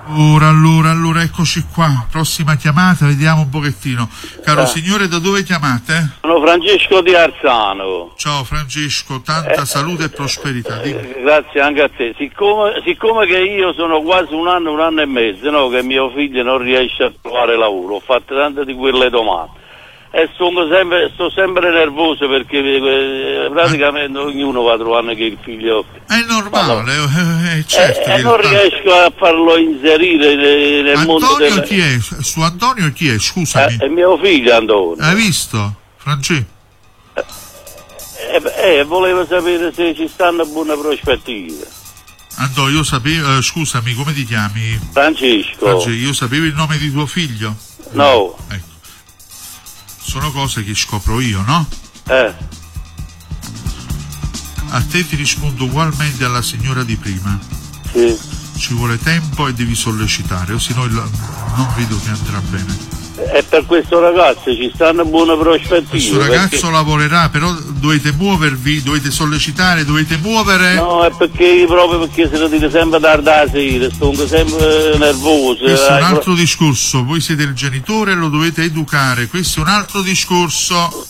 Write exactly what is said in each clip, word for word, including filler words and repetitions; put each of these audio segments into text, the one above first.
Ora, allora, allora, eccoci qua. Prossima chiamata, vediamo un pochettino. Caro eh. signore, da dove chiamate? Sono Francesco di Arzano. Ciao Francesco, tanta eh, salute e prosperità. Eh, grazie anche a te. Siccome, siccome che io sono quasi un anno, un anno e mezzo, no, che mio figlio non riesce a trovare lavoro, ho fatto tante di quelle domande. E sono sempre, sto sempre nervoso perché eh, praticamente eh. ognuno va trovando che il figlio è normale, eh, eh, certo e eh, non riesco a farlo inserire nel, nel Antonio mondo del... chi è? Su Antonio chi è? Scusami. Eh, è mio figlio Antonio. Hai visto? Francesco? Eh, eh, volevo sapere se ci stanno buone prospettive. Antonio, io sapevo, eh, scusami, come ti chiami? Francesco. Francesco, io sapevo il nome di tuo figlio? No. Ecco. Sono cose che scopro io, no? Eh. A te ti rispondo ugualmente alla signora di prima. Sì. Ci vuole tempo e devi sollecitare, o se no il, non vedo che andrà bene. E per questo ragazzo ci stanno buone prospettive. Questo ragazzo perché... lavorerà, però dovete muovervi, dovete sollecitare, dovete muovere. No, è perché proprio perché se lo dico sempre tardi la sera, sto sempre nervoso. Questo è un eh, altro discorso, voi siete il genitore e lo dovete educare, questo è un altro discorso.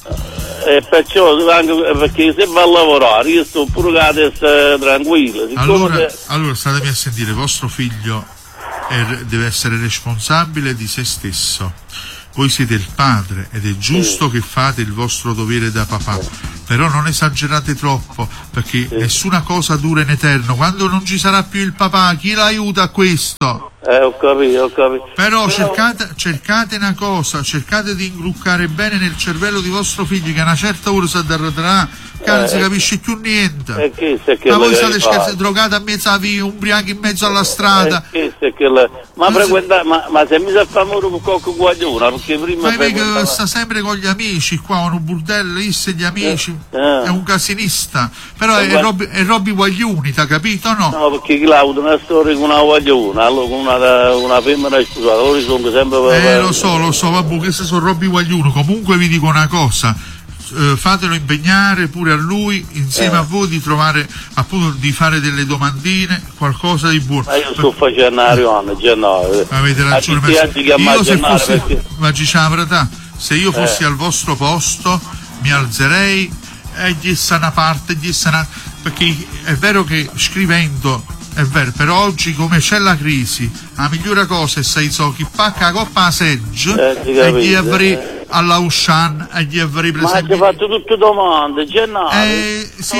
E perciò anche perché se va a lavorare io sto pure a testa tranquilla. Allora, che... allora statemi a sentire, vostro figlio è, deve essere responsabile di se stesso. Voi siete il padre ed è giusto sì. che fate il vostro dovere da papà, però non esagerate troppo, perché sì. nessuna cosa dura in eterno. Quando non ci sarà più il papà, chi l'aiuta a questo? Eh, ho capito, ho capito. Però, però... Cercate, cercate una cosa, cercate di ingruccare bene nel cervello di vostro figlio che a una certa ora si arretrà, che non eh, si capisce più niente. Eh, che che ma voi state scherzando, drogati a mezzo a via, ubriachi in mezzo alla strada. Eh, che che la... Ma, frequenta... ma, ma se mi sa fare con qualche guaglione, perché prima... Ma frequentava... che sta sempre con gli amici qua, un burdello, isse gli amici, eh, eh. è un casinista, però eh, è, Robby, è Robby Guaglioni, t'ha capito no? No, perché Claudio una storia con una guagliona, allora con una, una femmina sposata, loro sono sempre... Eh, lo so, lo so, vabbè, questi sono Robby Guaglioni. Comunque vi dico una cosa, eh, fatelo impegnare pure a lui, insieme eh. a voi, di trovare, appunto, di fare delle domandine, qualcosa di buono. Ma io sto facendo Ariano, già no. Avete ragione, ma se, io se fossi, perché... ma diciamo la verità, se io fossi eh. al vostro posto, mi alzerei e gli sta una parte, gli sta una... perché è vero che scrivendo... È vero, però oggi come c'è la crisi, la migliore cosa è sai so chi pacca la coppa a Segge eh, e gli avrei eh. alla Ushan e gli avrei preso. Ma hai fatto tutte domande, Gennaro. Eh, sì,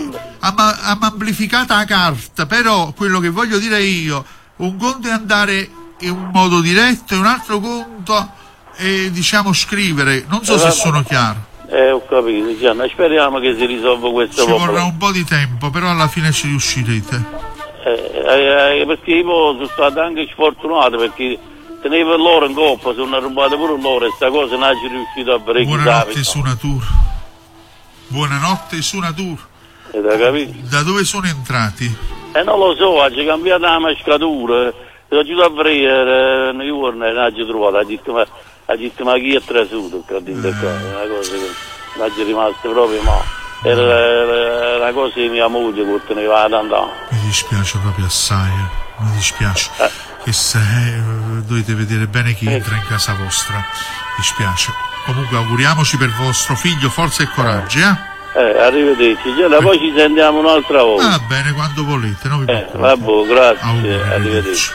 ha amplificata la carta, però quello che voglio dire io, un conto è andare in un modo diretto e un altro conto è diciamo scrivere, non so eh, se sono chiaro. Eh, ho capito, Gianna, speriamo che si risolva questo Ci problema. vorrà un po' di tempo, però alla fine ci riuscirete. Eh, eh, perché io sono stato anche sfortunato perché tenevo loro in coppa, sono rubato pure loro e sta cosa non ci riuscito a vedere. Buonanotte su Natur. Buonanotte su Natur. Eh, da, da dove sono entrati? Eh non lo so, ha cambiato la mascatura, sono giù a vedere nei giorni e non ha trovato, ha detto ma, ha detto, ma chi è trasuto, che ha detto qua, è una cosa che non è rimasto proprio male. Era una cosa di mia moglie che teneva ad andare. Mi dispiace proprio assai, eh. mi dispiace. Eh. Che se eh, dovete vedere bene chi entra in casa vostra. Mi dispiace. Comunque auguriamoci per vostro figlio forza e coraggio, eh? Eh, arrivederci. Già, poi ci sentiamo un'altra volta. Va bene, quando volete, non vi eh, vabbè, grazie. Auguri, arrivederci. arrivederci.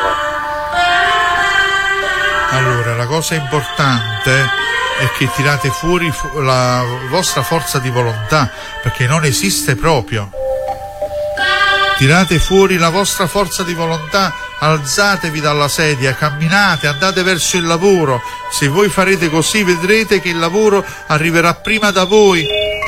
Allora, la cosa importante è che tirate fuori la vostra forza di volontà, perché non esiste proprio. Tirate fuori la vostra forza di volontà, alzatevi dalla sedia, camminate, andate verso il lavoro. Se voi farete così vedrete che il lavoro arriverà prima da voi.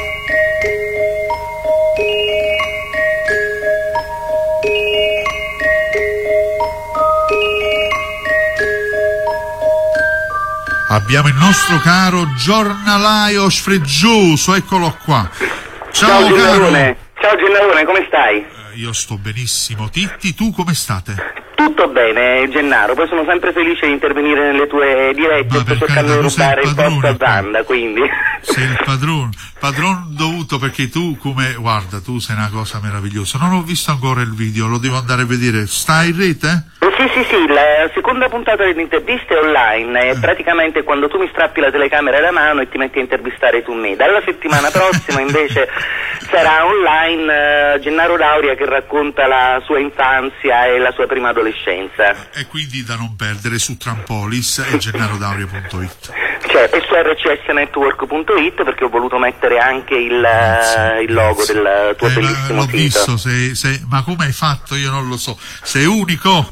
Abbiamo il nostro caro giornalaio sfreggioso, eccolo qua. Ciao, Ciao Gennarone, ciao Gennarone, come stai? Eh, io sto benissimo. Titti, tu come state? Tutto bene, Gennaro, poi sono sempre felice di intervenire nelle tue dirette, sto cercando di rubare il posto a Zanda, quindi... Sei il padrone, padrone dovuto, perché tu come... Guarda, tu sei una cosa meravigliosa. Non ho visto ancora il video, lo devo andare a vedere. Stai in rete? Sì, sì, sì, la seconda puntata dell'intervista è online, è praticamente quando tu mi strappi la telecamera da mano e ti metti a intervistare tu me. Dalla settimana prossima invece sarà online uh, Gennaro Dauria che racconta la sua infanzia e la sua prima adolescenza. E quindi da non perdere su Trampolis e gennarodauria punto it. Cioè, e su erre ci esse network punto it, perché ho voluto mettere anche il, grazie, il logo grazie. del tuo eh, bellissimo l'ho sito. Visto, se, se, ma come hai fatto io non lo so, sei unico.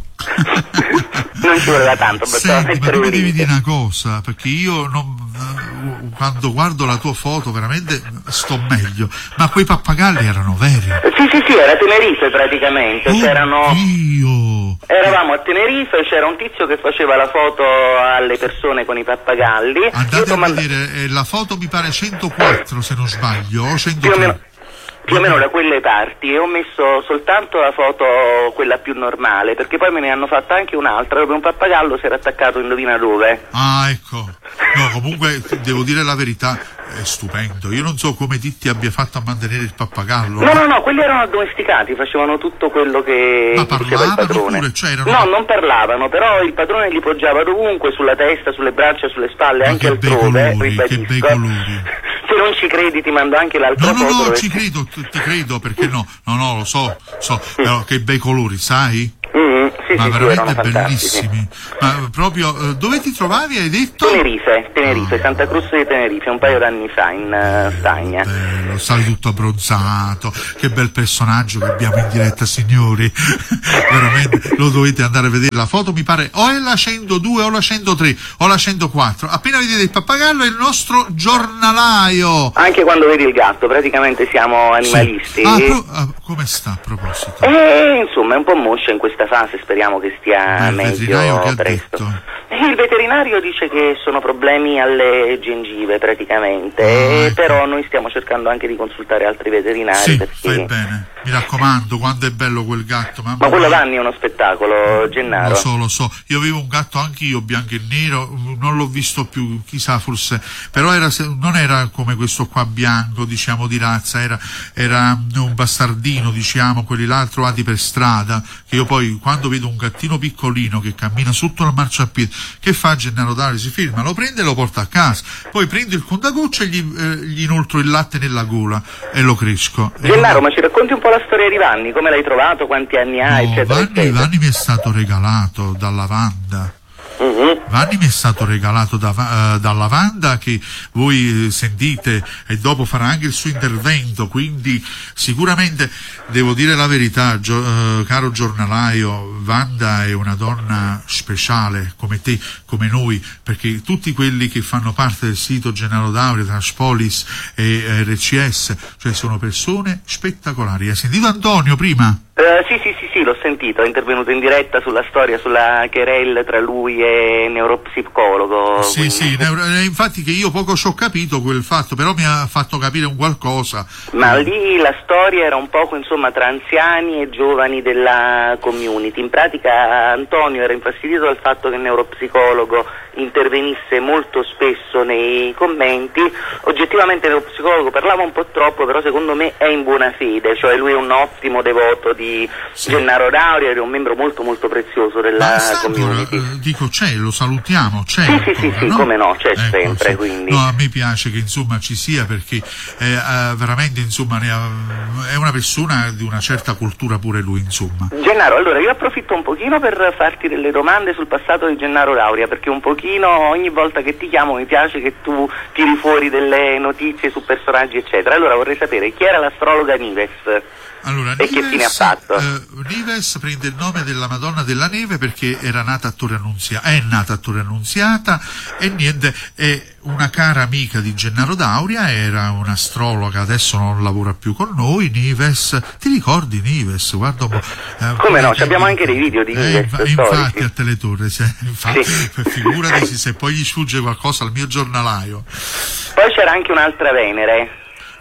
Non ci voleva tanto. Senti, ma tu mi devi dire una cosa, perché io non, quando guardo la tua foto veramente sto meglio, ma quei pappagalli erano veri? Sì, sì, sì, era Tenerife praticamente. Oh, c'erano Dio. Eravamo a Tenerife, c'era un tizio che faceva la foto alle persone con i pappagalli. Andate a mand- vedere, eh, la foto mi pare centoquattro se non sbaglio, o centotré. Più o meno, più o meno da quelle parti, e ho messo soltanto la foto, quella più normale, perché poi me ne hanno fatta anche un'altra dove un pappagallo si era attaccato, indovina dove? Ah, ecco. No, comunque devo dire la verità, è stupendo. Io non so come ti, ti abbia fatto a mantenere il pappagallo. No, no, no, quelli erano addomesticati, facevano tutto quello che Ma diceva il padrone. Pure, cioè erano... No, non parlavano, però il padrone li poggiava dovunque, sulla testa, sulle braccia, sulle spalle, Ma anche che altrove, bei colori, ribadisco. che bei colori. Se non ci credi ti mando anche l'altra no, no, foto. No, dove... ci credo, ti credo, perché no? No, no, lo so, so, però che bei colori, sai? Mm, sì, Ma sì, veramente sì, bellissimi. Ma proprio, eh, dove ti trovavi, hai detto? Tenerife, Tenerife, oh. Santa Cruz di Tenerife, un paio d'anni fa in uh, Spagna. Bello, stai tutto abbronzato, che bel personaggio che abbiamo in diretta, signori. Veramente, lo dovete andare a vedere. La foto mi pare o è la centodue o la centotré o la centoquattro. Appena vedete il pappagallo è il nostro giornalaio. Anche quando vedi il gatto, praticamente siamo animalisti. Sì. Ah, pro- ah, come sta a proposito? Eh, insomma, è un po' moscia in questa fase, speriamo che stia il meglio veterinario che presto. Ha detto? Il veterinario dice che sono problemi alle gengive praticamente, ah, eh, ecco. però noi stiamo cercando anche di consultare altri veterinari. Sì, perché... fai bene, mi raccomando, quando è bello quel gatto. Mamma Ma quello mia. Vanni è uno spettacolo, Gennaro. Lo so, lo so, io avevo un gatto anch'io, bianco e nero, non l'ho visto più, chissà, forse, però era, non era come questo qua bianco, diciamo, di razza, era, era un bastardino, diciamo, quelli là trovati per strada, che io poi quando vedo un gattino piccolino che cammina sotto il marciapiede, che fa Gennaro Dauria? Si firma, lo prende e lo porta a casa, poi prendo il contagocce e gli, eh, gli inoltro il latte nella gola e lo cresco. Gennaro, ma ci racconti un po' la storia di Vanni, come l'hai trovato, quanti anni ha, no, eccetera, Vanni, eccetera. Vanni mi è stato regalato dalla Wanda. Uh-huh. Vanni mi è stato regalato da, uh, dalla Wanda, che voi sentite, e dopo farà anche il suo intervento, quindi sicuramente devo dire la verità, gio, uh, caro giornalaio, Wanda è una donna speciale come te, come noi, perché tutti quelli che fanno parte del sito Gennaro Dauria, Transpolis e erre ci esse, cioè sono persone spettacolari. Hai sentito Antonio prima? Uh, sì, sì, sì, sì, l'ho sentito, è intervenuto in diretta sulla storia, sulla querelle tra lui e neuropsicologo. Sì, quindi... sì, neuro, infatti che io poco ci ho capito quel fatto, però mi ha fatto capire un qualcosa. Ma lì la storia era un poco, insomma, tra anziani e giovani della community. In pratica Antonio era infastidito dal fatto che il neuropsicologo intervenisse molto spesso nei commenti. Oggettivamente il neuropsicologo parlava un po' troppo, però secondo me è in buona fede, cioè lui è un ottimo devoto di sì. Gennaro Dauria, ed è un membro molto molto prezioso della community. Eh, dico c'è, lo salutiamo, c'è. Sì, ancora, sì, sì, sì, no? come no, c'è ecco, sempre, sì. quindi. No, a me piace che insomma ci sia, perché eh, eh, veramente insomma ne ha, è una persona di una certa cultura pure lui, insomma. Gennaro, allora io approfitto un pochino per farti delle domande sul passato di Gennaro Dauria, perché un pochino ogni volta che ti chiamo mi piace che tu tiri fuori delle notizie su personaggi eccetera. Allora vorrei sapere chi era l'astrologa Nives. Allora, e Nives, che fine ha fatto? Eh, Nives prende il nome della Madonna della Neve perché era nata a Torre Annunziata, è nata a Torre Annunziata, e niente, è una cara amica di Gennaro Dauria, era un'astrologa, adesso non lavora più con noi. Nives, ti ricordi Nives? Guarda un po', eh, come no, abbiamo anche dei video di Nives, eh, infatti a Teletorre, se, infatti, sì. Figurati se poi gli sfugge qualcosa al mio giornalaio. Poi c'era anche un'altra Venere.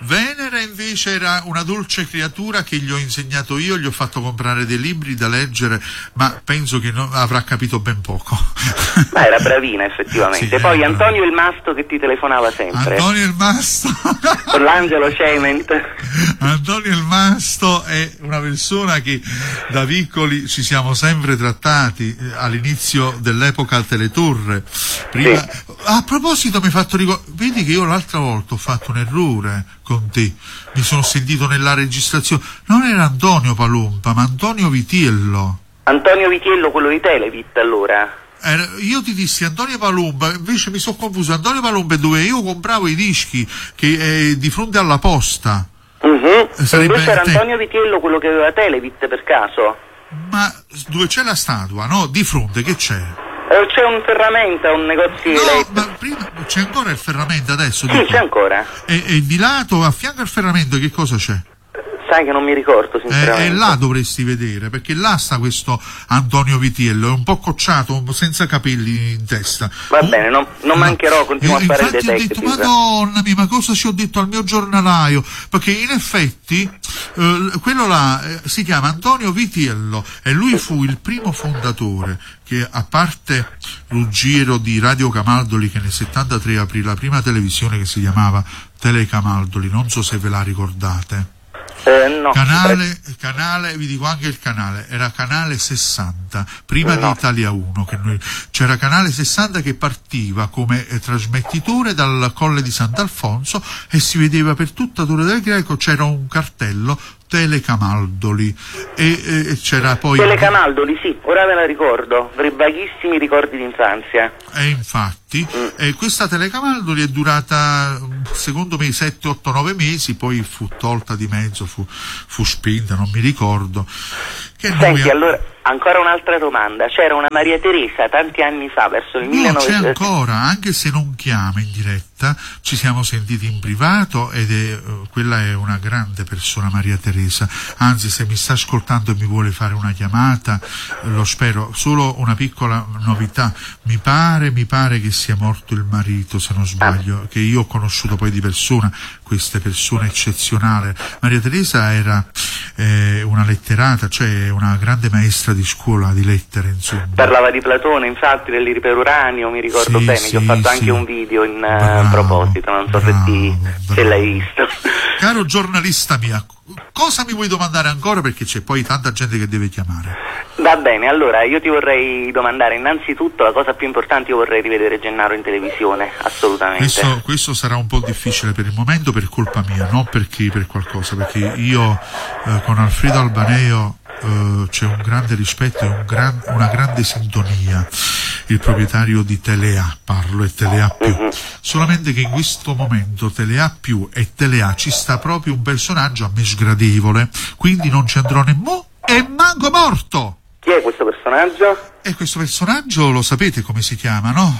Venera invece era una dolce creatura che gli ho insegnato io, gli ho fatto comprare dei libri da leggere, ma penso che non avrà capito ben poco. Ma era bravina effettivamente. Sì, Poi era Antonio il Masto che ti telefonava sempre. Antonio il Masto. Con l'Angelo Cement. Antonio il Masto è una persona che da piccoli ci siamo sempre trattati, eh, all'inizio dell'epoca Teletorre. Prima... Sì. A proposito mi hai fatto ricordare, vedi che io l'altra volta ho fatto un errore con te, mi sono sentito nella registrazione, non era Antonio Palumpa ma Antonio Vitiello. Antonio Vitiello, quello di Televit allora. Era, io ti dissi Antonio Palumba, invece mi sono confuso. Antonio Palumba è dove io compravo i dischi, che è di fronte alla posta. Uh-huh. Sarebbe invece era te... Antonio Vitiello quello che aveva Televit per caso. Ma dove c'è la statua, no? Di fronte che c'è? Eh, c'è un ferramenta, un negozio di No, letto. ma prima c'è ancora il ferramenta adesso? Sì, dico. c'è ancora. E, e di lato, a fianco al ferramenta, che cosa c'è? Sai che non mi ricordo E sinceramente. eh, là dovresti vedere, perché là sta questo Antonio Vitiello, è un po' cocciato, senza capelli in testa. Va Oh, bene, non, non no. mancherò, continuo E, a fare il infatti ho detto, detective. madonna mia, ma cosa ci ho detto al mio giornalaio? Perché in effetti eh, quello là eh, si chiama Antonio Vitiello e lui fu il primo fondatore che, a parte Ruggiero di Radio Camaldoli, che nel settantatré aprì la prima televisione che si chiamava Telecamaldoli, non so se ve la ricordate. Eh, no. Canale, canale, vi dico anche il canale, era canale sessanta, prima No. di Italia uno, che noi, c'era canale sessanta che partiva come eh, trasmettitore dal Colle di Sant'Alfonso e si vedeva per tutta Torre del Greco, c'era un cartello Telecamaldoli e, e c'era poi... Telecamaldoli, sì, ora me la ricordo, avrei vaghissimi ricordi d'infanzia. E infatti, eh, questa Telecamaldoli è durata, secondo me, sette, otto, nove mesi, poi fu tolta di mezzo, fu, fu spinta, non mi ricordo. Che Senti, noi... allora, ancora un'altra domanda. C'era una Maria Teresa tanti anni fa, verso il No, c'è millenovecento... ancora, anche se non chiama in diretta, ci siamo sentiti in privato ed è, uh, quella è una grande persona, Maria Teresa. Anzi, se mi sta ascoltando e mi vuole fare una chiamata, eh, lo spero. Solo una piccola novità, mi pare, mi pare che sia morto il marito, se non sbaglio, che io ho conosciuto poi di persona, queste persone eccezionali. Maria Teresa era eh, una letterata, cioè una grande maestra di scuola di lettere, insomma. Parlava di Platone, infatti, dell'Iriperuranio, mi ricordo Sì, bene, sì, che ho fatto sì. anche un video in Bravo, uh, proposito, non so bravo, se, ti, se bravo. l'hai visto. Caro giornalista mia, cosa mi vuoi domandare ancora, perché c'è poi tanta gente che deve chiamare? Va bene, allora io ti vorrei domandare innanzitutto la cosa più importante, io vorrei rivedere Gennaro in televisione, assolutamente. Questo, questo sarà un po' difficile per il momento per colpa mia, non perché per qualcosa, perché io eh, con Alfredo Albaneo eh, c'è un grande rispetto e un gran, una grande sintonia. Il proprietario di Telea, parlo, è Telea più. Mm-hmm. Solamente che in questo momento Telea più e Telea ci sta proprio un personaggio a me sgradevole, quindi non ci andrò nemmeno e manco morto. Chi è questo personaggio? E questo personaggio lo sapete come si chiama, no?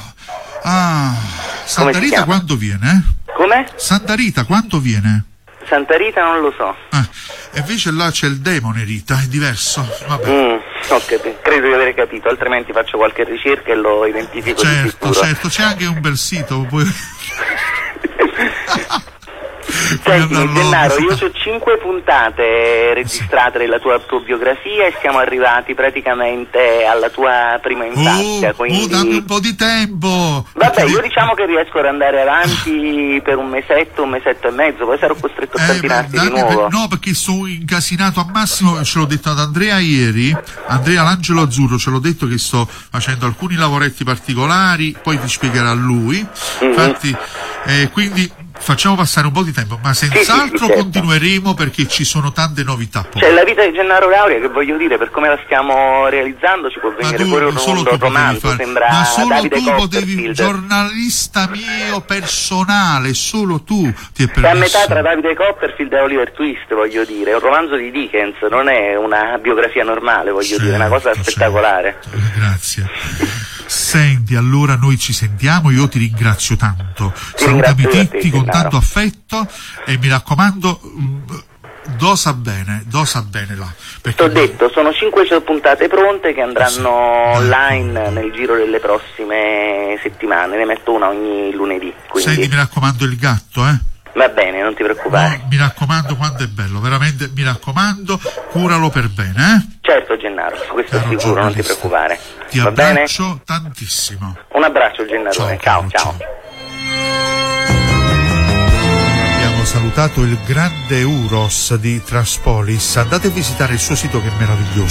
Ah, Santa Come si Rita chiama? quando viene? Come? Santa Rita quanto viene? Santa Rita non lo so. Ah, e invece là c'è il demone Rita, è diverso. Vabbè. Mm, ho capito. Credo di aver capito, altrimenti faccio qualche ricerca e lo identifico di Certo, sicuro. certo, c'è anche un bel sito. Poi... Senti, Gennaro, io ho cinque puntate registrate della tua autobiografia e siamo arrivati praticamente alla tua prima infanzia, Oh, quindi... oh, dammi un po' di tempo. Vabbè, Perché- io diciamo che riesco ad andare avanti per un mesetto, un mesetto e mezzo, poi sarò costretto a Eh, cantinarti di dammi nuovo. per- no, perché sono incasinato a massimo, ce l'ho detto ad Andrea ieri, Andrea l'Angelo Azzurro, ce l'ho detto che sto facendo alcuni lavoretti particolari, poi ti spiegherà lui. Mhm. Infatti, eh, quindi facciamo passare un po' di tempo, ma sì, senz'altro sì, certo. continueremo perché ci sono tante novità. Poi. Cioè, la vita di Gennaro Lauria, che voglio dire, per come la stiamo realizzando, ci può Ma venire tu, fuori un solo rondo tu potevi romanzo, fare, sembra ma solo Davide tu potevi, Copperfield. giornalista mio personale, solo tu ti è È a metà permesso. tra Davide Copperfield e Oliver Twist, voglio dire, è un romanzo di Dickens, non è una biografia normale, voglio dire, è una cosa Certo, spettacolare. certo. Eh, Grazie. Senti, allora noi ci sentiamo, io ti ringrazio tanto. Ti Salutami ringrazio io a te, tutti con Gennaro. tanto affetto e mi raccomando, mh, dosa bene, dosa bene là. Ti ho detto, sono cinque puntate pronte che andranno Sì. online nel giro delle prossime settimane, ne metto una ogni lunedì. Quindi... Senti, mi raccomando il gatto, eh? Va bene, non ti preoccupare. No, mi raccomando, quando è bello, veramente mi raccomando, curalo per bene, eh? Certo Gennaro, su questo Caro sicuro, non ti giornalista. preoccupare. Ti Va bene? abbraccio tantissimo. Un abbraccio Gennarone, ciao, ciao. ciao. Abbiamo salutato il grande Uros di Traspolis, andate a visitare il suo sito che è meraviglioso.